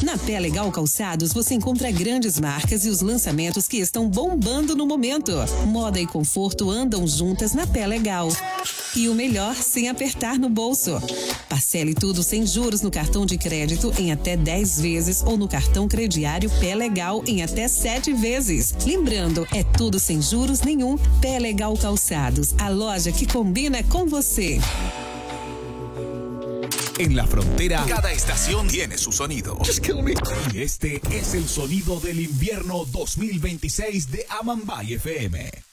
Na Pé Legal Calçados você encontra grandes marcas e os lançamentos que estão bombando no momento. Moda e conforto andam juntas na Pé Legal. E o melhor, sem apertar no bolso. Parcele tudo sem juros no cartão de crédito em até 10 vezes ou no cartão crediário Pé Legal em até 7 vezes. Lembrando, é tudo sem juros nenhum. Pé Legal Calçados, a loja que combina com você. En la frontera, cada estación tiene su sonido. Just kill me. Y este es el sonido del invierno 2026 de Amambay FM.